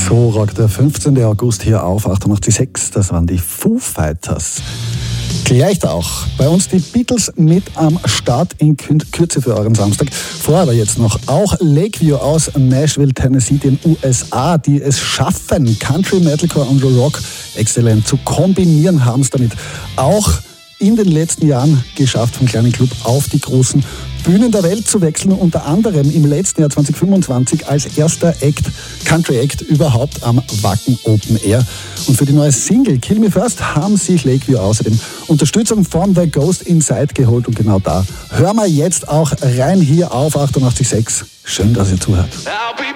So rockt der 15. August hier auf 88.6. Das waren die Foo Fighters. Gleich auch bei uns die Beatles mit am Start in Kürze für euren Samstag. Vorher aber jetzt noch auch Lakeview aus Nashville, Tennessee, den USA, die es schaffen, Country, Metalcore und Rock exzellent zu kombinieren, haben es damit auch in den letzten Jahren geschafft, vom kleinen Club auf die großen Bühnen der Welt zu wechseln, unter anderem im letzten Jahr 2025 als erster Country Act überhaupt am Wacken Open Air. Und für die neue Single Kill Me First haben sich Lakeview außerdem Unterstützung von The Ghost Inside geholt, und genau da hören wir jetzt auch rein hier auf 88.6. Schön, dass ihr zuhört.